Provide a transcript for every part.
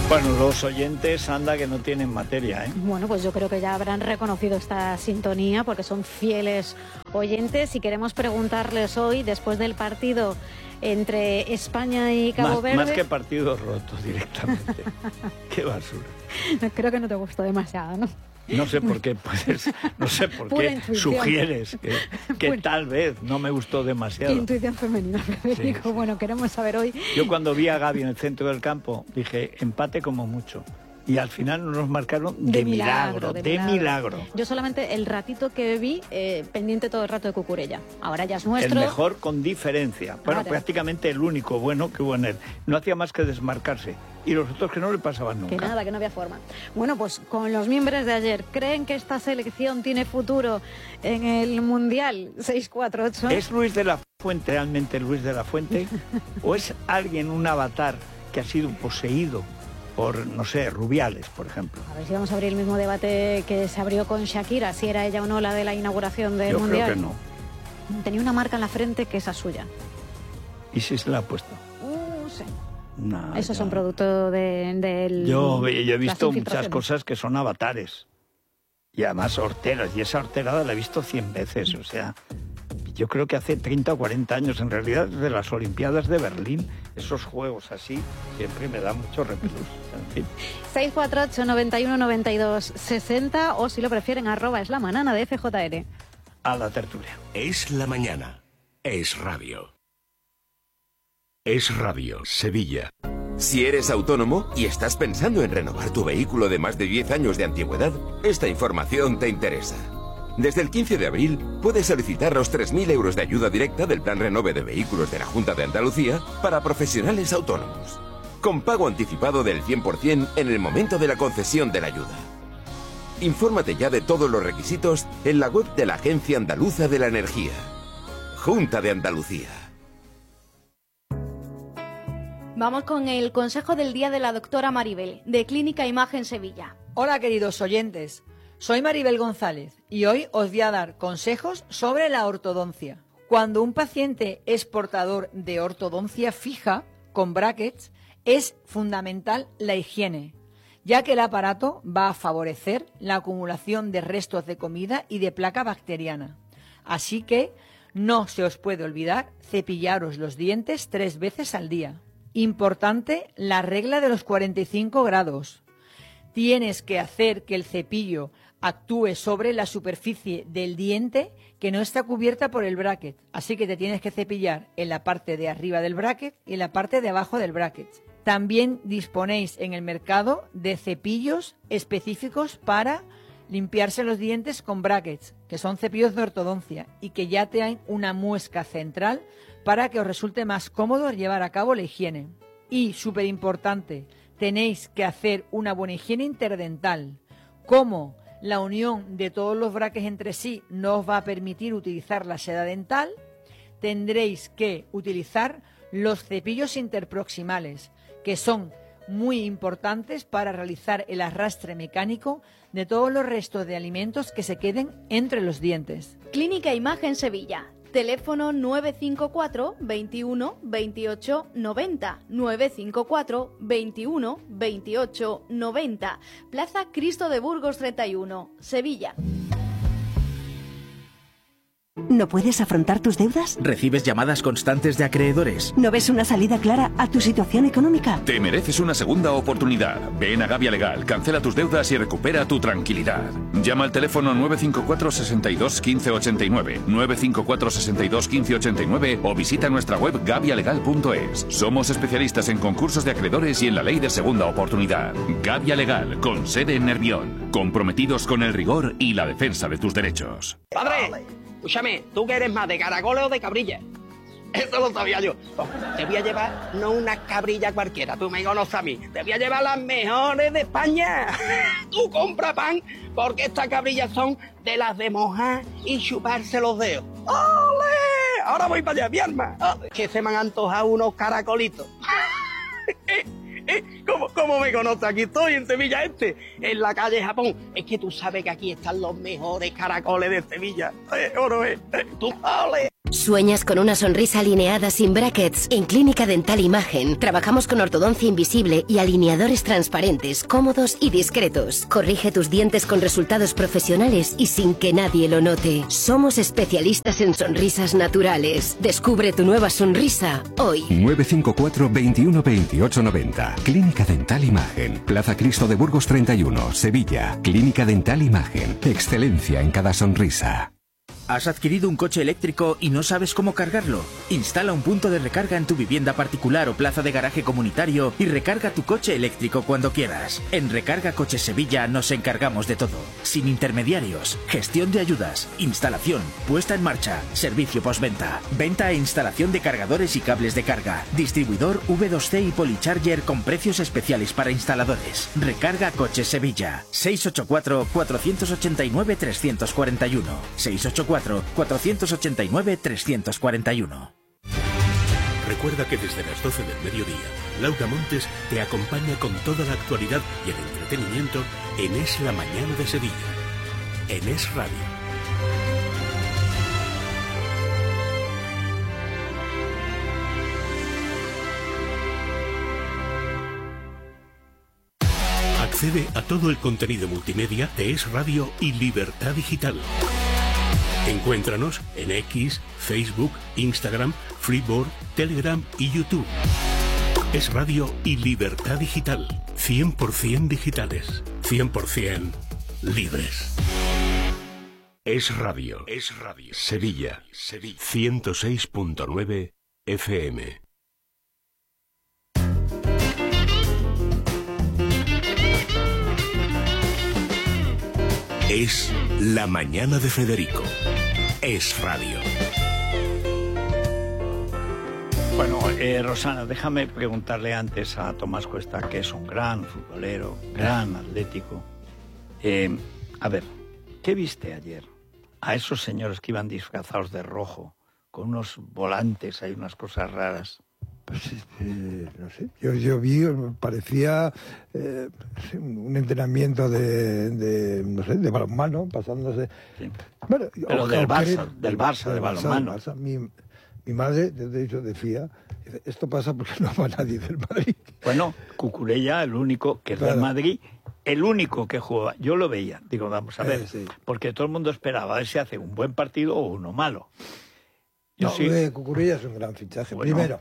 Bueno, los oyentes, anda que no tienen materia, ¿eh? Bueno, pues yo creo que ya habrán reconocido esta sintonía porque son fieles oyentes y queremos preguntarles hoy, después del partido entre España y Cabo Verde... Más que partidos rotos directamente. Qué basura. Creo que no te gustó demasiado, ¿no? No sé por qué, pues, no sé por qué sugieres que tal vez no me gustó demasiado. Qué intuición femenina, Federico. Sí. Bueno, queremos saber hoy... Yo cuando vi a Gavi en el centro del campo dije, empate como mucho. Y al final nos marcaron de milagro. Yo solamente el ratito que vi, pendiente todo el rato de Cucurella. Ahora ya es nuestro. El mejor con diferencia. Bueno, ahora, prácticamente el único bueno que hubo en él. No hacía más que desmarcarse. Y los otros que no le pasaban nunca. Que nada, que no había forma. Bueno, pues con los miembros de ayer, ¿creen que esta selección tiene futuro en el Mundial? 6-4-8. ¿Es Luis de la Fuente realmente Luis de la Fuente? ¿O es alguien, un avatar que ha sido poseído por, no sé, Rubiales, por ejemplo? A ver si vamos a abrir el mismo debate que se abrió con Shakira, si era ella o no la de la inauguración del Mundial. Yo creo que no. Tenía una marca en la frente que esa suya. ¿Y si se la ha puesto? Sí. No, esos son producto del... Yo he visto muchas cosas que son avatares. Y además horteras. Y esa horterada la he visto 100 veces. O sea, yo creo que hace 30 o 40 años, en realidad, desde las Olimpiadas de Berlín, esos juegos así siempre me dan mucho repelús. En fin. 648 91 92 60 o si lo prefieren @es la manana de FJR. A la tertulia. Es la mañana. Es radio. Es Radio Sevilla. Si eres autónomo y estás pensando en renovar tu vehículo de más de 10 años de antigüedad, esta información te interesa. Desde el 15 de abril puedes solicitar los 3.000 euros de ayuda directa del Plan Renove de Vehículos de la Junta de Andalucía para profesionales autónomos, con pago anticipado del 100% en el momento de la concesión de la ayuda. Infórmate ya de todos los requisitos en la web de la Agencia Andaluza de la Energía. Junta de Andalucía. Vamos con el consejo del día de la doctora Maribel, de Clínica Imagen Sevilla. Hola, queridos oyentes. Soy Maribel González y hoy os voy a dar consejos sobre la ortodoncia. Cuando un paciente es portador de ortodoncia fija, con brackets, es fundamental la higiene, ya que el aparato va a favorecer la acumulación de restos de comida y de placa bacteriana. Así que no se os puede olvidar cepillaros los dientes 3 veces al día. Importante la regla de los 45 grados. Tienes que hacer que el cepillo actúe sobre la superficie del diente que no está cubierta por el bracket. Así que te tienes que cepillar en la parte de arriba del bracket y en la parte de abajo del bracket. También disponéis en el mercado de cepillos específicos para limpiarse los dientes con brackets, que son cepillos de ortodoncia y que ya traen una muesca central para que os resulte más cómodo llevar a cabo la higiene. Y, súper importante, tenéis que hacer una buena higiene interdental. Como la unión de todos los brackets entre sí no os va a permitir utilizar la seda dental, tendréis que utilizar los cepillos interproximales, que son muy importantes para realizar el arrastre mecánico de todos los restos de alimentos que se queden entre los dientes. Clínica Imagen Sevilla. Teléfono 954 21 28 90, 954 21 28 90, Plaza Cristo de Burgos 31, Sevilla. ¿No puedes afrontar tus deudas? ¿Recibes llamadas constantes de acreedores? ¿No ves una salida clara a tu situación económica? Te mereces una segunda oportunidad. Ven a Gavia Legal, cancela tus deudas y recupera tu tranquilidad. Llama al teléfono 954 62 15 89, 954 62 15 89 o visita nuestra web gavialegal.es. Somos especialistas en concursos de acreedores y en la ley de segunda oportunidad. Gavia Legal, con sede en Nervión. Comprometidos con el rigor y la defensa de tus derechos. ¡Padre! Escúchame, ¿tú qué eres más, de caracoles o de cabrilla? Eso lo sabía yo. Te voy a llevar no una cabrilla cualquiera, tú me conoces a mí. Te voy a llevar las mejores de España. Tú compra pan, porque estas cabrillas son de las de mojar y chuparse los dedos. ¡Ole! Ahora voy para allá, mi alma. Que se me han antojado unos caracolitos. ¿Cómo me conoces? Aquí estoy, en Sevilla Este, en la calle Japón. Es que tú sabes que aquí están los mejores caracoles de Sevilla. ¿O no es? ¿Tú? ¡Ole! ¿Sueñas con una sonrisa alineada sin brackets? En Clínica Dental Imagen trabajamos con ortodoncia invisible y alineadores transparentes, cómodos y discretos. Corrige tus dientes con resultados profesionales y sin que nadie lo note. Somos especialistas en sonrisas naturales. Descubre tu nueva sonrisa hoy. 954 21 28 90. Clínica Dental Imagen. Plaza Cristo de Burgos 31, Sevilla. Clínica Dental Imagen. Excelencia en cada sonrisa. ¿Has adquirido un coche eléctrico y no sabes cómo cargarlo? Instala un punto de recarga en tu vivienda particular o plaza de garaje comunitario y recarga tu coche eléctrico cuando quieras. En Recarga Coches Sevilla nos encargamos de todo. Sin intermediarios, gestión de ayudas, instalación, puesta en marcha, servicio postventa, venta e instalación de cargadores y cables de carga, distribuidor V2C y Policharger con precios especiales para instaladores. Recarga Coches Sevilla. 684 489 341. 684 489 341. Recuerda que desde las 12 del mediodía, Laura Montes te acompaña con toda la actualidad y el entretenimiento en Es la Mañana de Sevilla, en Es Radio. Accede a todo el contenido multimedia de Es Radio y Libertad Digital. Encuéntranos en X, Facebook, Instagram, Freeboard, Telegram y YouTube. Es Radio y Libertad Digital. 100% digitales. 100% libres. Es Radio. Es Radio. Sevilla. 106.9 FM. Es La Mañana de Federico. Es Radio. Bueno, Rosana, déjame preguntarle antes a Tomás Cuesta, que es un gran futbolero, gran atlético. A ver, ¿qué viste ayer? A esos señores que iban disfrazados de rojo, con unos volantes, hay unas cosas raras. Pues no sé, yo vi, parecía un entrenamiento no sé, de balonmano, pasándose. Sí. Bueno, pero del Barça, de balonmano. Mi madre, de hecho, decía, esto pasa porque no va nadie del Madrid. Bueno, Cucurella, el único que es del Madrid, el único que jugaba. Yo lo veía, digo, vamos a ver, sí. Porque todo el mundo esperaba a ver si hace un buen partido o uno malo. Cucurella es un gran fichaje. Bueno, primero,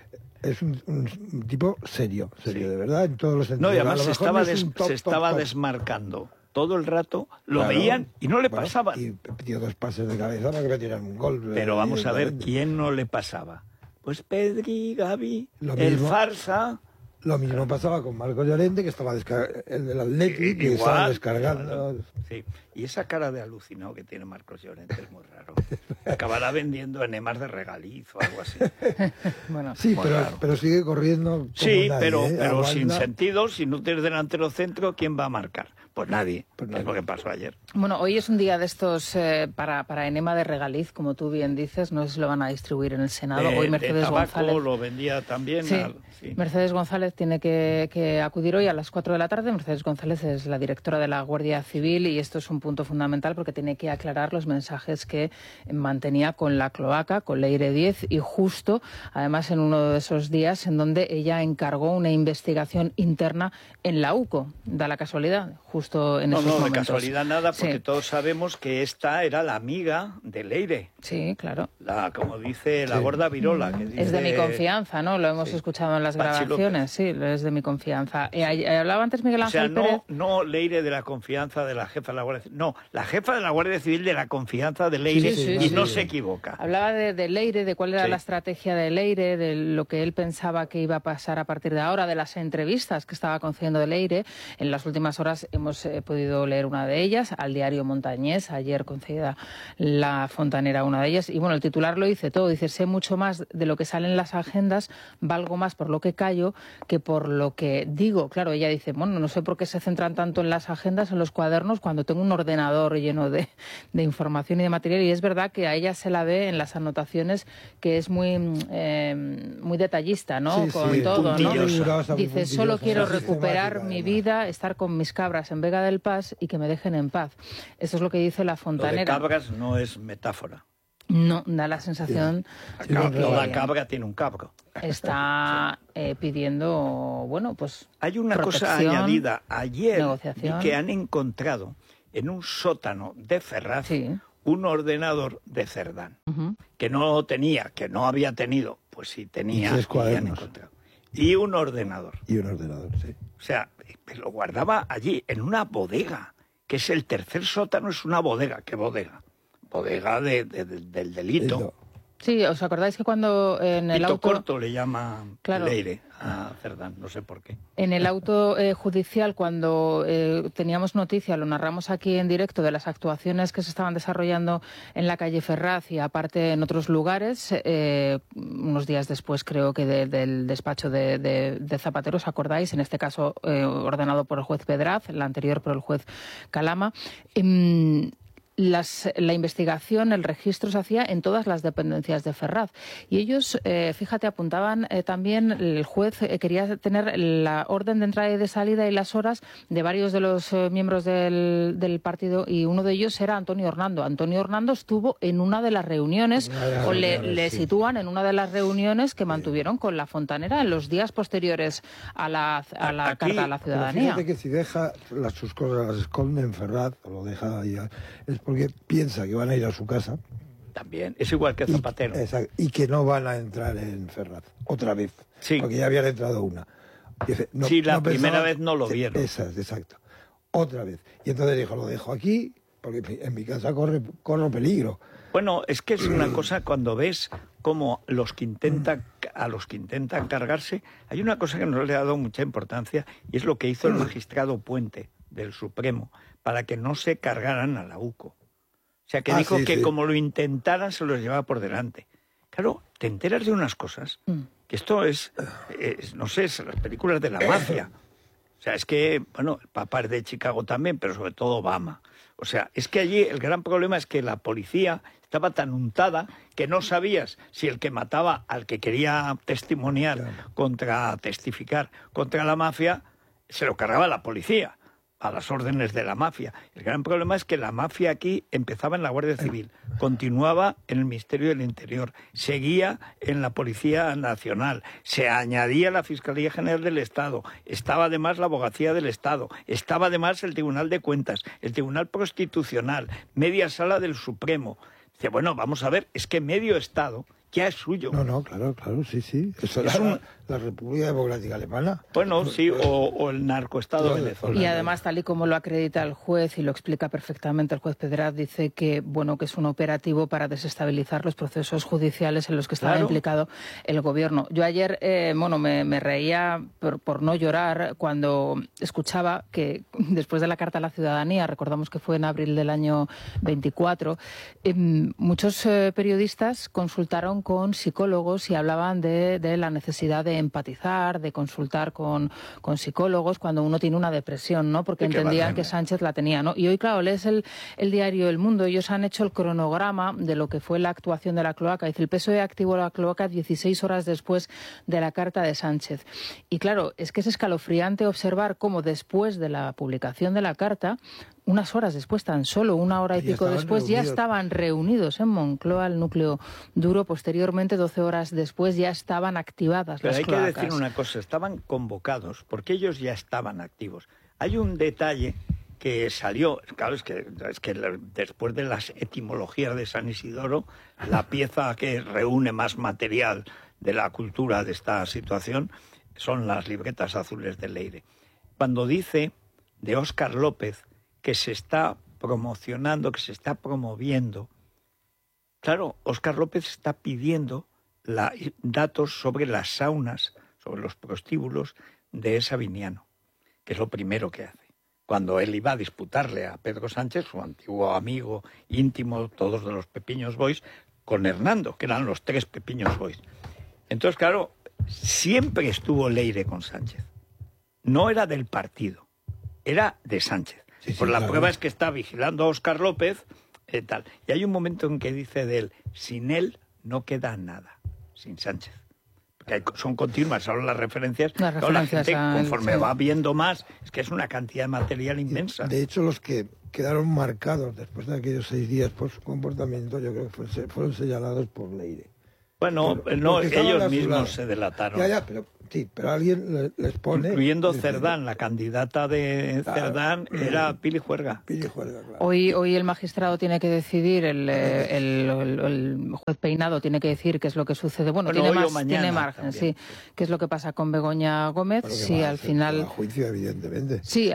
es un tipo serio, sí. De verdad, en todos los sentidos. No, y además se estaba desmarcando todo el rato, lo veían y no le pasaban. Y dio 2 pases de cabeza para que metieran un gol. Pero vamos a ver, ¿quién no le pasaba? Pues Pedri, Gavi, el Farsa. Lo mismo pasaba con Marco Llorente, que estaba el del Atleti, que estaba descargando. Sí, y esa cara de alucinado que tiene Marcos Llorente es muy raro. Acabará vendiendo enemas de regaliz o algo así. Bueno, sí, pero sigue corriendo como sí, nadie, pero sin sentido, si no tienes delantero centro, ¿quién va a marcar? Pues nadie, es lo que pasó ayer. Bueno, hoy es un día de estos para enema de regaliz, como tú bien dices, no sé si lo van a distribuir en el Senado. Hoy Mercedes González lo vendía también. Sí. Mercedes González tiene que acudir hoy a las 4 de la tarde. Mercedes González es la directora de la Guardia Civil y esto es un punto fundamental porque tiene que aclarar los mensajes que mantenía con la cloaca, con Leire 10 y justo, además, en uno de esos días en donde ella encargó una investigación interna en la UCO. Da la casualidad, justo en esos momentos. No, de casualidad nada, porque todos sabemos que esta era la amiga de Leire. Sí, claro. Como dice la gorda Virola. Que dice, es de mi confianza, ¿no? Lo hemos escuchado en las grabaciones. Sí, es de mi confianza. Hablaba antes Miguel Ángel Pérez. No Leire de la confianza de la jefa de la Guardia Civil. No, la jefa de la Guardia Civil de la confianza de Leire no se equivoca. Hablaba de Leire, de cuál era la estrategia de Leire, de lo que él pensaba que iba a pasar a partir de ahora, de las entrevistas que estaba concediendo de Leire. En las últimas horas hemos podido leer una de ellas, al diario Montañés, ayer concedida la Fontanera una de ellas. Y bueno, el titular lo dice todo. Dice, sé mucho más de lo que sale en las agendas, valgo más por lo que callo que por lo que digo. Claro, ella dice, bueno, no sé por qué se centran tanto en las agendas, en los cuadernos, cuando tengo un ordenador lleno de información y de material. Y es verdad que a ella se la ve en las anotaciones que es muy detallista, ¿no? Con todo, ¿no? Dice, solo quiero recuperar mi vida, estar con mis cabras en Vega del Paz y que me dejen en paz. Eso es lo que dice la Fontanera. Lo de cabras no es metáfora. No, da la sensación que toda cabra tiene un cabro. Está pidiendo, bueno, pues hay una cosa añadida. Ayer negociación. Vi que han encontrado en un sótano de Ferraz un ordenador de Cerdán, que no tenía, que no había tenido, pues sí tenía, y 3 cuadernos. Y un ordenador. Y un ordenador, sí. O sea, lo guardaba allí, en una bodega, que es el tercer sótano, es una bodega. ¿Qué bodega? Bodega del delito. Sí, ¿os acordáis que cuando en el auto corto le llama Leire a Cerdán? No sé por qué. En el auto judicial, cuando teníamos noticia, lo narramos aquí en directo, de las actuaciones que se estaban desarrollando en la calle Ferraz y aparte en otros lugares, unos días después creo que del despacho de Zapatero, ¿os acordáis? En este caso ordenado por el juez Pedraz, el anterior por el juez Calama. La investigación, el registro se hacía en todas las dependencias de Ferraz. Y ellos, fíjate, apuntaban también, el juez quería tener la orden de entrada y de salida y las horas de varios de los miembros del partido, y uno de ellos era Antonio Hernando. Antonio Hernando estuvo en una de las reuniones, le sitúan en una de las reuniones que mantuvieron con la Fontanera en los días posteriores a la Carta a la Ciudadanía. Fíjate que si deja sus cosas, las esconde en Ferraz, o lo deja ahí, es porque piensa que van a ir a su casa. También, es igual que Zapatero. Y que no van a entrar en Ferraz, otra vez. Sí. Porque ya habían entrado una. Dice, la primera vez no lo vieron. Exacto. Otra vez. Y entonces dijo, lo dejo aquí, porque en mi casa corro peligro. Bueno, es que es una cosa cuando ves cómo a los que intentan cargarse, hay una cosa que no le ha dado mucha importancia, y es lo que hizo el magistrado Puente del Supremo, para que no se cargaran a la UCO. O sea, que dijo que como lo intentaran se los llevaba por delante. Claro, te enteras de unas cosas, que esto es no sé, es las películas de la mafia. O sea, es que, bueno, el Papa es de Chicago también, pero sobre todo Obama. O sea, es que allí el gran problema es que la policía estaba tan untada que no sabías si el que mataba al que quería testimoniar testificar contra la mafia, se lo cargaba la policía, a las órdenes de la mafia. El gran problema es que la mafia aquí empezaba en la Guardia Civil, continuaba en el Ministerio del Interior, seguía en la Policía Nacional, se añadía la Fiscalía General del Estado, estaba además la Abogacía del Estado, estaba además el Tribunal de Cuentas, el Tribunal Constitucional, media sala del Supremo. Dice, bueno, vamos a ver, es que medio Estado ya es suyo. No, claro, sí. Eso era la República Democrática Alemana. Bueno, sí, o el narcoestado venezolano. Y además, tal y como lo acredita el juez y lo explica perfectamente el juez Pedraz, dice que, bueno, que es un operativo para desestabilizar los procesos judiciales en los que estaba implicado el gobierno. Yo ayer, me reía por no llorar cuando escuchaba que después de la Carta a la Ciudadanía, recordamos que fue en abril del año 24, muchos periodistas consultaron con psicólogos y hablaban de la necesidad de empatizar, de consultar con psicólogos cuando uno tiene una depresión, ¿no? Porque entendían que Sánchez la tenía, ¿no? Y hoy, claro, lees el diario El Mundo, ellos han hecho el cronograma de lo que fue la actuación de la cloaca. Dice, el PSOE activó la cloaca 16 horas después de la carta de Sánchez. Y claro, es que es escalofriante observar cómo después de la publicación de la carta, unas horas después, tan solo una hora y pico después, ya estaban reunidos en Moncloa, el núcleo duro. Posteriormente, 12 horas después, ya estaban activadas las cloacas. Pero hay que decir una cosa, estaban convocados, porque ellos ya estaban activos. Hay un detalle que salió, claro, es que después de las etimologías de San Isidoro, la pieza que reúne más material de la cultura de esta situación son las libretas azules de Leire. Cuando dice de Óscar López que se está promocionando, que se está promoviendo. Claro, Óscar López está pidiendo datos sobre las saunas, sobre los prostíbulos de Sabiniano, que es lo primero que hace. Cuando él iba a disputarle a Pedro Sánchez, su antiguo amigo íntimo, todos de los Pepiños Boys, con Hernando, que eran los 3 Pepiños Boys. Entonces, claro, siempre estuvo Leire con Sánchez. No era del partido, era de Sánchez. Pues la prueba es que está vigilando a Óscar López, tal. Y hay un momento en que dice de él, sin él no queda nada, sin Sánchez. que son continuas ahora las referencias. Las referencias la gente, conforme sí. va viendo más, es que es una cantidad de material inmensa. De hecho, los que quedaron marcados después de aquellos 6 días por su comportamiento, yo creo que fueron señalados por Leire. Bueno, no, ellos mismos se delataron. Ya, pero sí, pero alguien les pone... Incluyendo Cerdán, la candidata de Cerdán era Pili Juerga. Pili Juerga, claro. Hoy el magistrado tiene que decidir, el juez Peinado tiene que decir qué es lo que sucede. Bueno, tiene margen, también. Sí. ¿Qué es lo que pasa con Begoña Gómez? Si al final... A juicio, evidentemente. Sí,